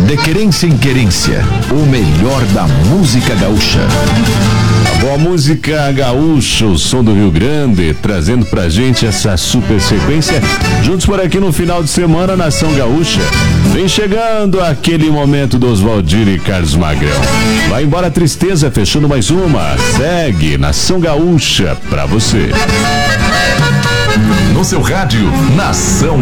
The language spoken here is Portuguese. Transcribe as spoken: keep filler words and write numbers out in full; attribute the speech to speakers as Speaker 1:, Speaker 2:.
Speaker 1: De querência em querência, o melhor da música gaúcha.
Speaker 2: Boa música gaúcha, o som do Rio Grande, trazendo pra gente essa super sequência. Juntos por aqui no final de semana, Nação Gaúcha. Vem chegando aquele momento do Oswaldinho e Carlos Magrão. Vai embora a tristeza, fechando mais uma. Segue Nação Gaúcha pra você.
Speaker 1: No seu rádio, Nação